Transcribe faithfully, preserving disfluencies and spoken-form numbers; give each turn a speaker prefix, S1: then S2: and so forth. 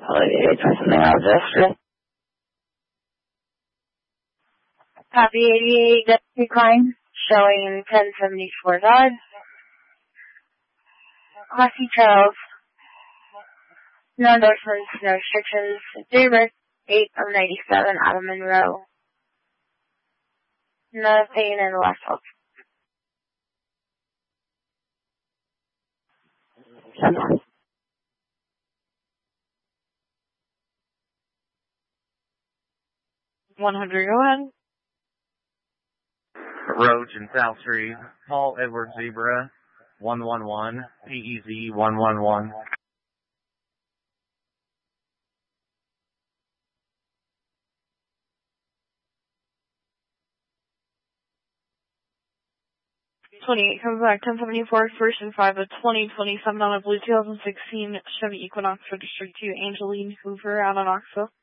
S1: Holiday, try something else yesterday.
S2: Copy eighty-eight, Deputy Klein, showing ten seventy-four Dodge. Classy Charles. No endorsements, no restrictions. Daybreak eight of ninety-seven out of Monroe. Nothing in the last twelve.
S1: Seven.
S2: one hundred, go ahead.
S3: Roach in South Street, Paul Edward Zebra, one one one, P E Z one one one.
S2: twenty-eight comes back, ten seventy-four, first and five of twenty twenty-seven on a blue two thousand sixteen Chevy Equinox for District two, Angeline Hoover out of Knoxville.